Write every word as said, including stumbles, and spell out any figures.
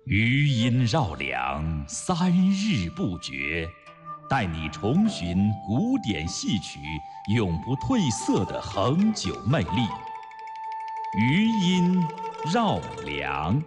余音绕梁，三日不绝，带你重寻古典戏曲永不褪色的恒久魅力。余音绕梁。